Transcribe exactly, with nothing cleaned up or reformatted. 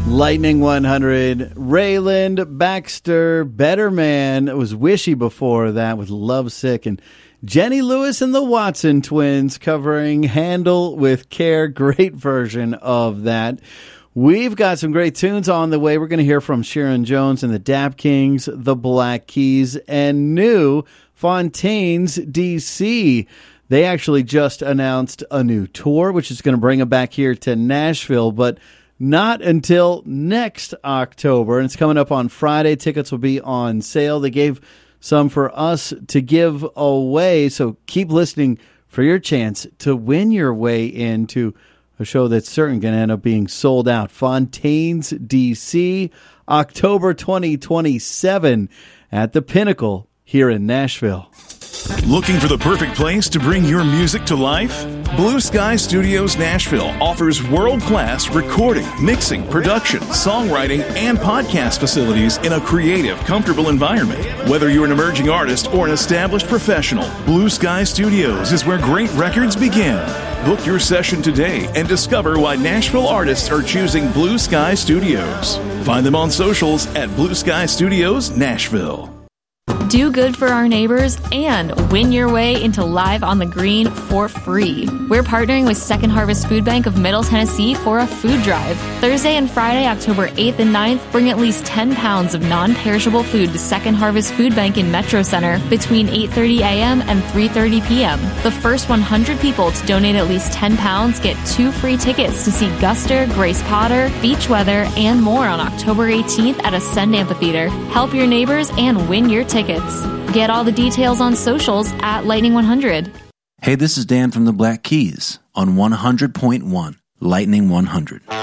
Lightning one hundred, Rayland Baxter, Better Man. It was Wishy before that with Lovesick, and Jenny Lewis and the Watson Twins covering Handle with Care. Great version of that. We've got some great tunes on the way. We're going to hear from Sharon Jones and the Dap Kings, the Black Keys, and new Fontaines D C. They actually just announced a new tour, which is going to bring them back here to Nashville, but not until next October. And it's coming up on Friday. Tickets will be on sale. They gave some for us to give away, so keep listening for your chance to win your way into a show that's certain going to end up being sold out. Fontaines D C, October twenty twenty-seven at the Pinnacle here in Nashville. Looking for the perfect place to bring your music to life? Blue Sky Studios Nashville offers world-class recording, mixing, production, songwriting, and podcast facilities in a creative, comfortable environment. Whether you're an emerging artist or an established professional, Blue Sky Studios is where great records begin. Book your session today and discover why Nashville artists are choosing Blue Sky Studios. Find them on socials at Blue Sky Studios Nashville. Do good for our neighbors and win your way into Live on the Green for free. We're partnering with Second Harvest Food Bank of Middle Tennessee for a food drive. Thursday and Friday, October eighth and ninth, bring at least ten pounds of non-perishable food to Second Harvest Food Bank in Metro Center between eight thirty a.m. and three thirty p.m. The first one hundred people to donate at least ten pounds get two free tickets to see Guster, Grace Potter, Beach Weather, and more on October eighteenth at Ascend Amphitheater. Help your neighbors and win your tickets. Get all the details on socials at Lightning one hundred. Hey, this is Dan from the Black Keys on one hundred point one, Lightning one hundred.